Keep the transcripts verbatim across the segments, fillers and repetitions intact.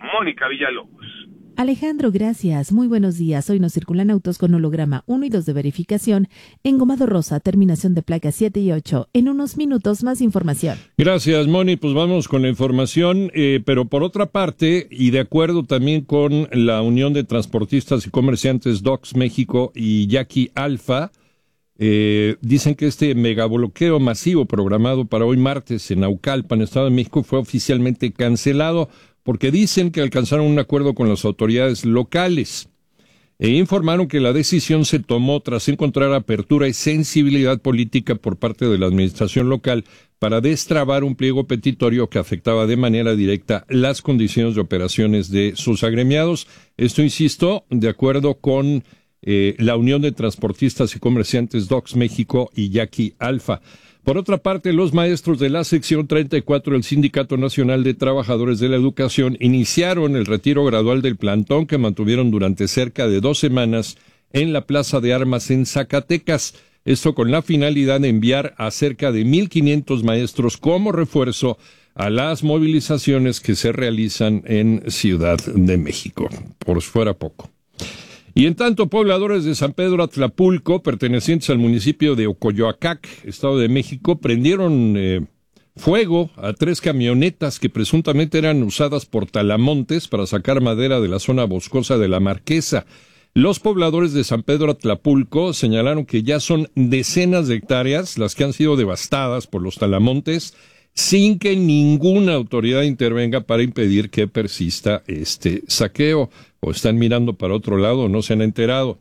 Mónica Villalobos. Alejandro, gracias. Muy buenos días. Hoy nos circulan autos con holograma uno y dos de verificación, engomado rosa, terminación de placas siete y ocho. En unos minutos más información. Gracias, Moni. Pues vamos con la información, eh, pero por otra parte, y de acuerdo también con la Unión de Transportistas y Comerciantes D O X México y Yaqui Alfa, eh, dicen que este megabloqueo masivo programado para hoy martes en Naucalpan, Estado de México, fue oficialmente cancelado, porque dicen que alcanzaron un acuerdo con las autoridades locales e informaron que la decisión se tomó tras encontrar apertura y sensibilidad política por parte de la administración local para destrabar un pliego petitorio que afectaba de manera directa las condiciones de operaciones de sus agremiados. Esto, insisto, de acuerdo con eh, la Unión de Transportistas y Comerciantes D O X México y Yaqui Alfa. Por otra parte, los maestros de la sección treinta y cuatro del Sindicato Nacional de Trabajadores de la Educación iniciaron el retiro gradual del plantón que mantuvieron durante cerca de dos semanas en la Plaza de Armas en Zacatecas. Esto con la finalidad de enviar a cerca de mil quinientos maestros como refuerzo a las movilizaciones que se realizan en Ciudad de México. Por si fuera poco. Y en tanto, pobladores de San Pedro Atlapulco, pertenecientes al municipio de Ocoyoacac, Estado de México, prendieron eh, fuego a tres camionetas que presuntamente eran usadas por talamontes para sacar madera de la zona boscosa de La Marquesa. Los pobladores de San Pedro Atlapulco señalaron que ya son decenas de hectáreas las que han sido devastadas por los talamontes, sin que ninguna autoridad intervenga para impedir que persista este saqueo. O están mirando para otro lado, no se han enterado.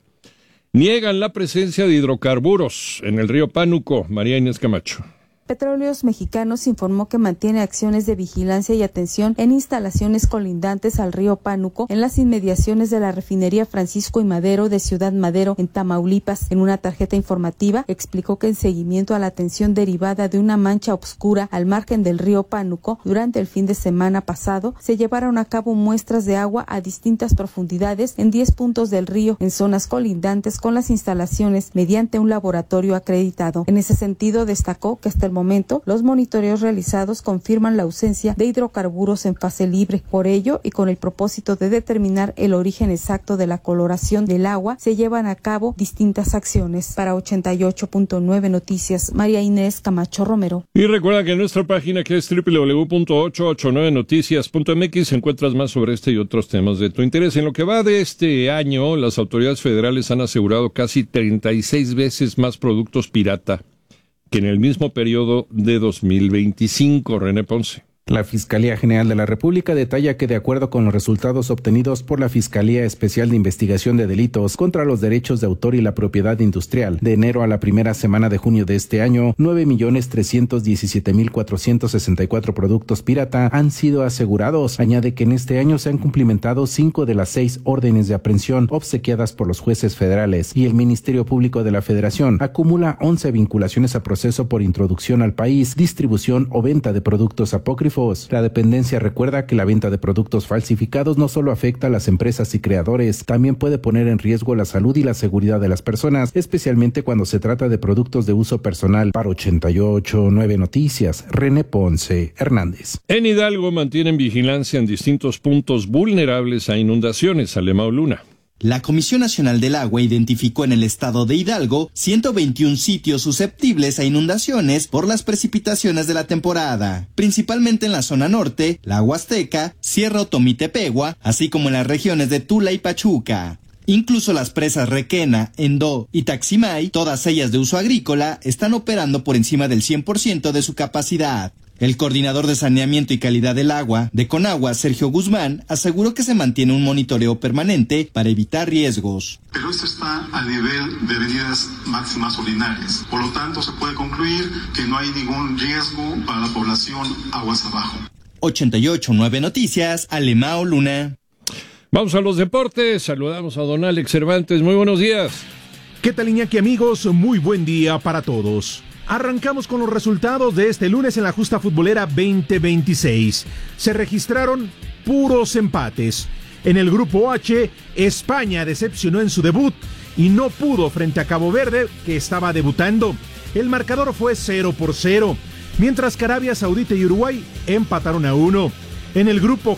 Niegan la presencia de hidrocarburos en el río Pánuco. María Inés Camacho. Petróleos Mexicanos informó que mantiene acciones de vigilancia y atención en instalaciones colindantes al río Pánuco en las inmediaciones de la refinería Francisco y Madero de Ciudad Madero en Tamaulipas. En una tarjeta informativa explicó que en seguimiento a la atención derivada de una mancha oscura al margen del río Pánuco, durante el fin de semana pasado se llevaron a cabo muestras de agua a distintas profundidades en diez puntos del río en zonas colindantes con las instalaciones mediante un laboratorio acreditado. En ese sentido, destacó que hasta el momento, los monitoreos realizados confirman la ausencia de hidrocarburos en fase libre. Por ello, y con el propósito de determinar el origen exacto de la coloración del agua, se llevan a cabo distintas acciones. Para ochenta y ocho punto nueve Noticias, María Inés Camacho Romero. Y recuerda que en nuestra página, que es doble u doble u doble u punto ochocientos ochenta y nueve noticias punto m x, encuentras más sobre este y otros temas de tu interés. En lo que va de este año, las autoridades federales han asegurado casi treinta y seis veces más productos pirata que en el mismo periodo de dos mil veinticinco. René Ponce. La Fiscalía General de la República detalla que, de acuerdo con los resultados obtenidos por la Fiscalía Especial de Investigación de Delitos contra los Derechos de Autor y la Propiedad Industrial, de enero a la primera semana de junio de este año, nueve millones trescientos diecisiete mil cuatrocientos sesenta y cuatro productos pirata han sido asegurados. Añade que en este año se han cumplimentado cinco de las seis órdenes de aprehensión obsequiadas por los jueces federales, y el Ministerio Público de la Federación acumula once vinculaciones a proceso por introducción al país, distribución o venta de productos apócrifos. La dependencia recuerda que la venta de productos falsificados no solo afecta a las empresas y creadores, también puede poner en riesgo la salud y la seguridad de las personas, especialmente cuando se trata de productos de uso personal. Para ochenta y ocho punto nueve Noticias, René Ponce Hernández. En Hidalgo mantienen vigilancia en distintos puntos vulnerables a inundaciones. Alemão Luna. La Comisión Nacional del Agua identificó en el estado de Hidalgo ciento veintiún sitios susceptibles a inundaciones por las precipitaciones de la temporada, principalmente en la zona norte, la Huasteca, Sierra Otomitepegua, así como en las regiones de Tula y Pachuca. Incluso las presas Requena, Endó y Taximay, todas ellas de uso agrícola, están operando por encima del cien por ciento de su capacidad. El coordinador de saneamiento y calidad del agua de Conagua, Sergio Guzmán, aseguró que se mantiene un monitoreo permanente para evitar riesgos. Pero esto está a nivel de avenidas máximas ordinarias. Por lo tanto, se puede concluir que no hay ningún riesgo para la población aguas abajo. ochenta y ocho punto nueve Noticias, Alemão Luna. Vamos a los deportes. Saludamos a don Alex Cervantes. Muy buenos días. ¿Qué tal, Iñaki, amigos? Muy buen día para todos. Arrancamos con los resultados de este lunes en la justa futbolera veinte veintiséis. Se registraron puros empates. En el grupo H, España decepcionó en su debut y no pudo frente a Cabo Verde, que estaba debutando. El marcador fue cero por cero, mientras que Arabia Saudita y Uruguay empataron a uno. En el grupo G,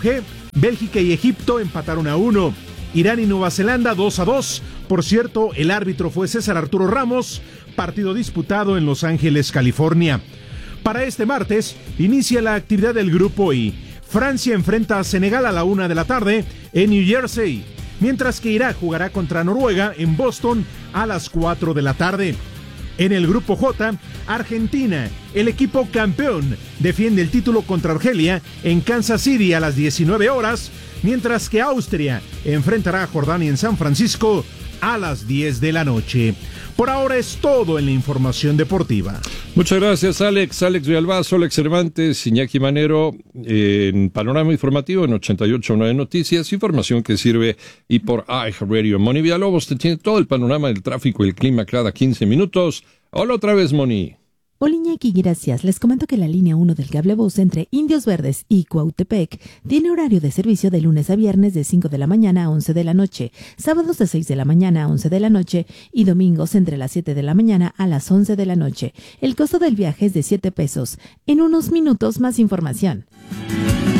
Bélgica y Egipto empataron a uno. Irán y Nueva Zelanda dos a dos. Por cierto, el árbitro fue César Arturo Ramos, partido disputado en Los Ángeles, California. Para este martes, inicia la actividad del Grupo I. Francia enfrenta a Senegal a la una de la tarde en New Jersey, mientras que Irak jugará contra Noruega en Boston a las cuatro de la tarde. En el Grupo J, Argentina, el equipo campeón, defiende el título contra Argelia en Kansas City a las diecinueve horas, mientras que Austria enfrentará a Jordania en San Francisco a las diez de la noche. Por ahora es todo en la información deportiva. Muchas gracias, Alex. Alex Villalbazo, Alex Cervantes, Iñaki Manero, eh, en Panorama Informativo en ochenta y ocho punto nueve Noticias, información que sirve y por iHeartRadio. Moni Villalobos te tiene todo el panorama del tráfico y el clima cada quince minutos. Hola otra vez, Moni. Hola Iñaki, gracias. Les comento que la línea uno del cablebús entre Indios Verdes y Cuautepec tiene horario de servicio de lunes a viernes de cinco de la mañana a once de la noche, sábados de seis de la mañana a once de la noche y domingos entre las siete de la mañana a las once de la noche. El costo del viaje es de siete pesos. En unos minutos más información.